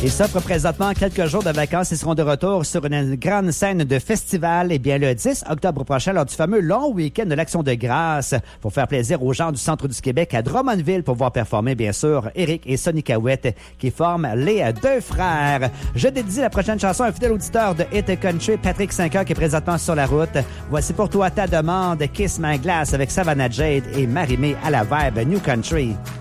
Ils s'offrent présentement quelques jours de vacances et seront de retour sur une grande scène de festival le 10 octobre prochain lors du fameux long week-end de l'Action de grâce pour faire plaisir aux gens du centre du Québec à Drummondville pour voir performer bien sûr Éric et Sonny Cahouette qui forment les deux frères. Je dédie la prochaine chanson à un fidèle auditeur de Hit Country, Patrick 5 qui est présentement sur la route. Voici pour toi ta demande Kiss My Glass avec Savannah Jade et Marie-Mé à la vibe New Country.